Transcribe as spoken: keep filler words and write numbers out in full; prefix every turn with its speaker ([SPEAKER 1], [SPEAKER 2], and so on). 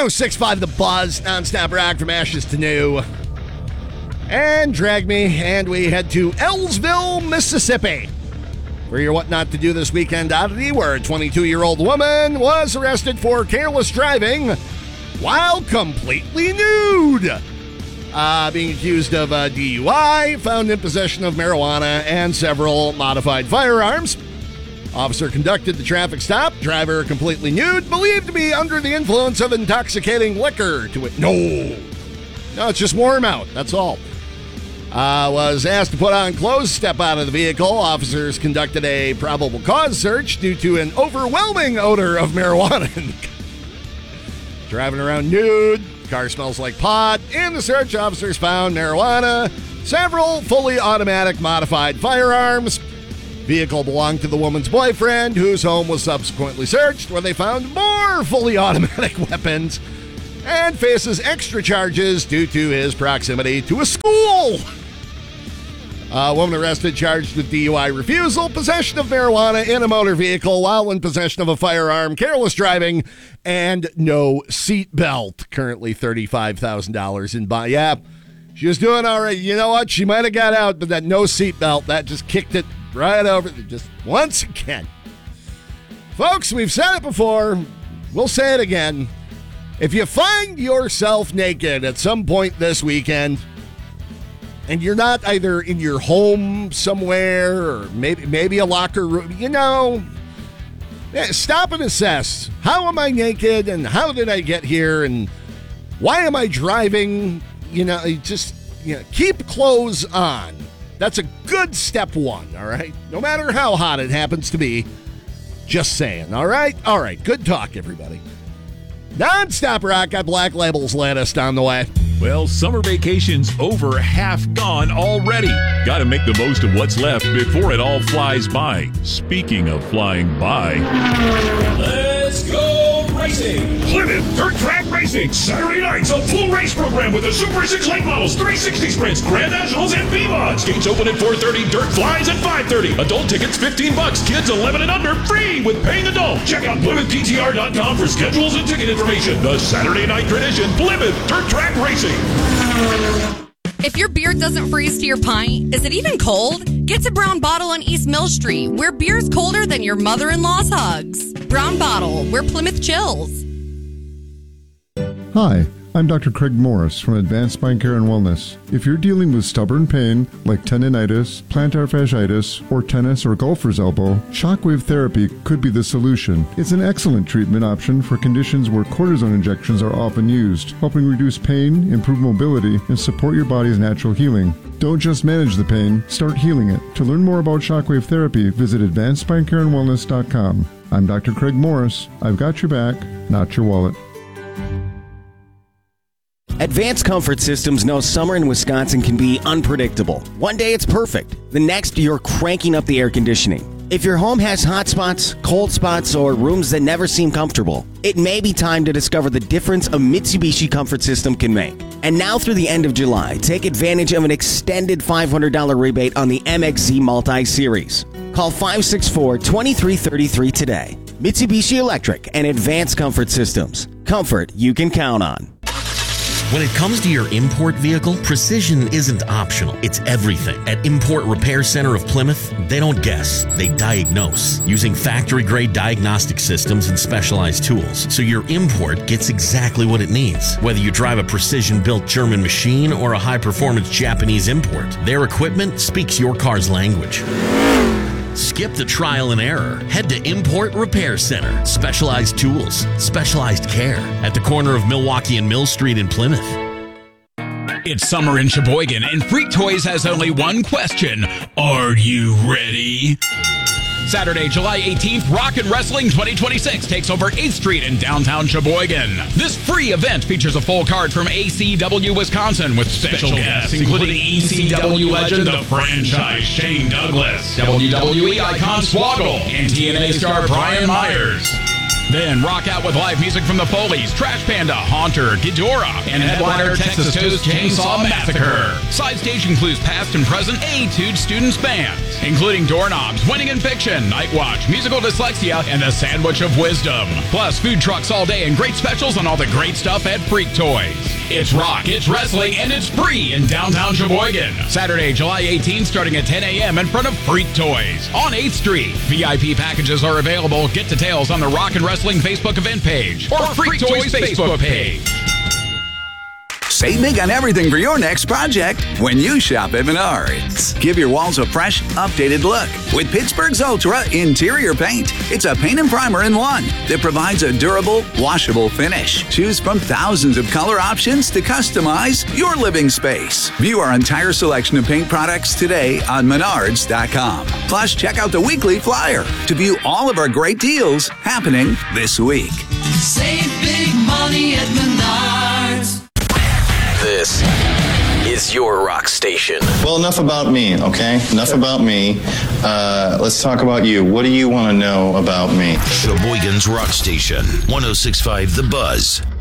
[SPEAKER 1] oh six point five The Buzz, nonstop rock from ashes to new. And drag me, and we head to Ellsville, Mississippi, for your what not to do this weekend oddity, where a twenty-two-year-old woman was arrested for careless driving while completely nude. Uh, being accused of a D U I, found in possession of marijuana and several modified firearms. Officer conducted the traffic stop. Driver completely nude, believed to be under the influence of intoxicating liquor. To it, no, no, it's just warm out. That's all. Uh, was asked to put on clothes, step out of the vehicle. Officers conducted a probable cause search due to an overwhelming odor of marijuana. Driving around nude, car smells like pot. In the search, officers found marijuana, several fully automatic modified firearms. Vehicle belonged to the woman's boyfriend, whose home was subsequently searched, where they found more fully automatic weapons, and faces extra charges due to his proximity to a school. A woman arrested, charged with D U I refusal, possession of marijuana in a motor vehicle while in possession of a firearm, careless driving, and no seatbelt. Currently thirty-five thousand dollars in bond. Yeah, she was doing all right. You know what? She might have got out, but that no seatbelt, that just kicked it right over, just once again. Folks, we've said it before. We'll say it again. If you find yourself naked at some point this weekend, and you're not either in your home somewhere or maybe maybe a locker room, you know, stop and assess. How am I naked, and how did I get here, and why am I driving? You know, just you know, keep clothes on. That's a good step one, all right? No matter how hot it happens to be. Just saying, all right? All right, good talk, everybody. Non-stop rock got Black Label's latest on the way.
[SPEAKER 2] Well, summer vacation's over, half gone already. Gotta make the most of what's left before it all flies by. Speaking of flying by,
[SPEAKER 3] let's go racing!
[SPEAKER 4] Plymouth Dirt Track Racing, Saturday nights, a full race program with the Super six late models, three sixty sprints, Grand Nationals, and V-Mods. Gates open at four thirty, dirt flies at five thirty. Adult tickets fifteen bucks, kids eleven and under, free with paying adult. Check out Plymouth D T R dot com for schedules and ticket information. The Saturday night tradition, Plymouth Dirt Track Racing.
[SPEAKER 5] If your beer doesn't freeze to your pint, is it even cold? Get to Brown Bottle on East Mill Street, where beer's colder than your mother-in-law's hugs. Brown Bottle, where Plymouth chills.
[SPEAKER 6] Hi, I'm Doctor Craig Morris from Advanced Spine Care and Wellness. If you're dealing with stubborn pain like tendinitis, plantar fasciitis, or tennis or golfer's elbow, shockwave therapy could be the solution. It's an excellent treatment option for conditions where cortisone injections are often used, helping reduce pain, improve mobility, and support your body's natural healing. Don't just manage the pain, start healing it. To learn more about shockwave therapy, visit advanced spine care and wellness dot com. I'm Doctor Craig Morris. I've got your back, not your wallet.
[SPEAKER 7] Advanced Comfort Systems knows summer in Wisconsin can be unpredictable. One day it's perfect. The next, you're cranking up the air conditioning. If your home has hot spots, cold spots, or rooms that never seem comfortable, it may be time to discover the difference a Mitsubishi Comfort System can make. And now through the end of July, take advantage of an extended five hundred dollars rebate on the M X Z Multi-Series. Call five six four, two three three three today. Mitsubishi Electric and Advanced Comfort Systems. Comfort you can count on.
[SPEAKER 8] When it comes to your import vehicle, precision isn't optional. It's everything. At Import Repair Center of Plymouth, they don't guess, they diagnose, using factory-grade diagnostic systems and specialized tools, so your import gets exactly what it needs. Whether you drive a precision-built German machine or a high-performance Japanese import, their equipment speaks your car's language. Skip the trial and error. Head to Import Repair Center. Specialized tools, specialized care. At the corner of Milwaukee and Mill Street in Plymouth.
[SPEAKER 3] It's summer in Sheboygan, and Freak Toys has only one question. Are you ready? Saturday, July eighteenth, Rock and Wrestling twenty twenty-six takes over eighth Street in downtown Sheboygan. This free event features a full card from A C W Wisconsin with special, special guests, including E C W legend, the franchise Shane Douglas, W W E icon Swoggle, and T N A star Brian Myers. Then rock out with live music from the Foleys, Trash Panda, Haunter, Ghidorah, and headliner Texas Toast Chainsaw Massacre. Side stage includes past and present A-Tude Students bands, including Doorknobs, Winning in Fiction, Night Watch, Musical Dyslexia, and the Sandwich of Wisdom. Plus food trucks all day and great specials on all the great stuff at Freak Toys. It's rock, it's wrestling, and it's free in downtown Sheboygan. Saturday, July eighteenth, starting at ten a.m. in front of Freak Toys on eighth Street. V I P packages are available. Get details on the Rock and Wrestling Facebook event page or, or Freak, Freak Toys, Toys Facebook page.
[SPEAKER 9] Save big on everything for your next project when you shop at Menards. Give your walls a fresh, updated look with Pittsburgh's Ultra Interior Paint. It's a paint and primer in one that provides a durable, washable finish. Choose from thousands of color options to customize your living space. View our entire selection of paint products today on menards dot com. Plus, check out the weekly flyer to view all of our great deals happening this week.
[SPEAKER 10] Save big money at Menards.
[SPEAKER 11] This is your rock station.
[SPEAKER 12] Well, enough about me, okay? Enough about me. Uh, let's talk about you. What do you want to know about me?
[SPEAKER 11] Sheboygan's Rock Station, one oh six point five The Buzz.